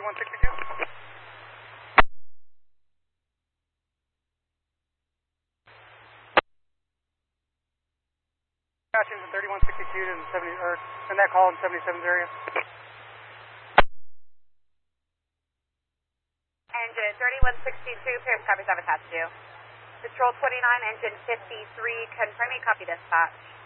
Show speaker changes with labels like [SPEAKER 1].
[SPEAKER 1] 3162. Passing from 3162 to the 70, or send that call in 77's area.
[SPEAKER 2] Engine 3162, Pam, copy, sabotage you. Patrol 29, engine 53, confirming, copy dispatch.